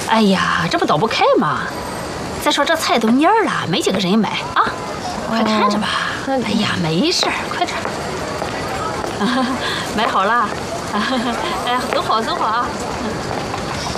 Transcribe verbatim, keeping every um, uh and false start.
哎呀，这不倒不开吗？再说这菜都蔫了，没几个人买啊。快看着吧。哎呀，没事儿，快点。买好了。哎呀，走好走好啊。